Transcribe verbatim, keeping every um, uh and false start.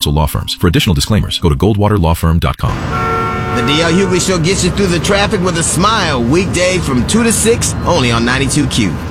counsel law firms. For additional disclaimers, go to goldwater law firm dot com. The D L Hughley Show gets you through the traffic with a smile. Weekday from two to six, only on ninety-two Q.